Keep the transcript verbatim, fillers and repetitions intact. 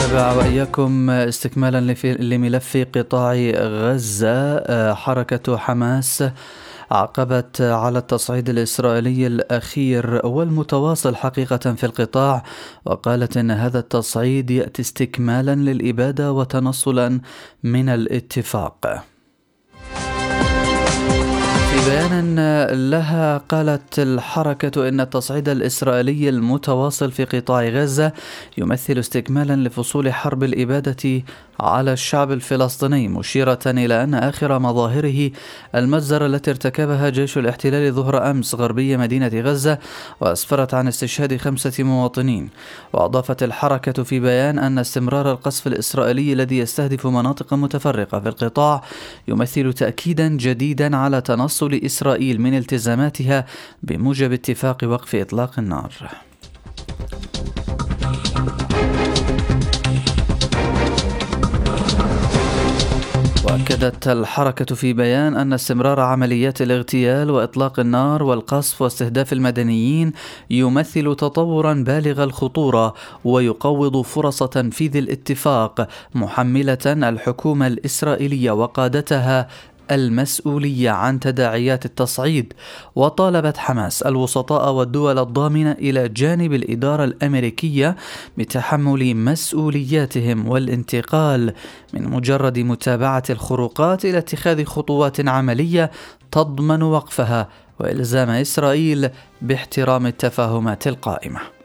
نتابع وإياكم استكمالا لملف قطاع غزة. حركة حماس عقبت على التصعيد الإسرائيلي الأخير والمتواصل حقيقة في القطاع، وقالت إن هذا التصعيد يأتي استكمالا للإبادة وتنصلا من الاتفاق. في بيان لها قالت الحركة إن التصعيد الإسرائيلي المتواصل في قطاع غزة يمثل استكمالا لفصول حرب الإبادة على الشعب الفلسطيني، مشيرة إلى أن آخر مظاهره المجزرة التي ارتكبها جيش الاحتلال ظهر أمس غربي مدينة غزة وأسفرت عن استشهاد خمسة مواطنين. وأضافت الحركة في بيان أن استمرار القصف الإسرائيلي الذي يستهدف مناطق متفرقة في القطاع يمثل تأكيدا جديدا على تنصل إسرائيل من التزاماتها بموجب اتفاق وقف إطلاق النار. وأكدت الحركة في بيان أن استمرار عمليات الاغتيال وإطلاق النار والقصف واستهداف المدنيين يمثل تطورا بالغ الخطورة ويقوض فرص تنفيذ الاتفاق، محملة الحكومة الإسرائيلية وقادتها المسؤولية عن تداعيات التصعيد. وطالبت حماس الوسطاء والدول الضامنة إلى جانب الإدارة الأمريكية بتحمل مسؤولياتهم والانتقال من مجرد متابعة الخروقات إلى اتخاذ خطوات عملية تضمن وقفها، وإلزام إسرائيل باحترام التفاهمات القائمة.